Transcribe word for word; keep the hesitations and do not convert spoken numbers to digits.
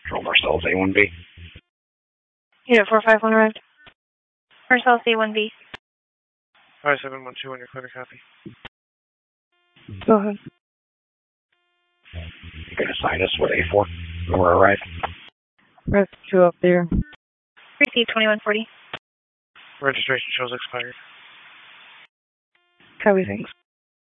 Control Marcellus A one B. Unit four five one arrived. Marcellus A one B. five seven one two on your clear copy. Go ahead. You can assign us with A four when we're arrived. Rest two up there. Receive twenty-one forty. Registration shows expired. Copy, thanks.